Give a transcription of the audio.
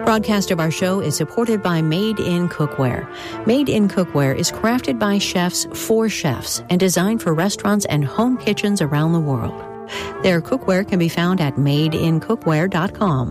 Broadcast of our show is supported by Made in Cookware. Made in Cookware is crafted by chefs for chefs and designed for restaurants and home kitchens around the world. Their cookware can be found at madeincookware.com.